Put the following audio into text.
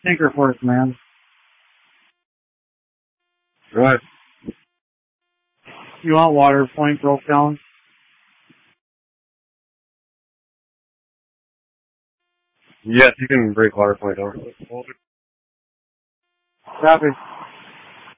Tinker Force, man. Right. You want water point broke down? Yes, you can break water point down. Copy.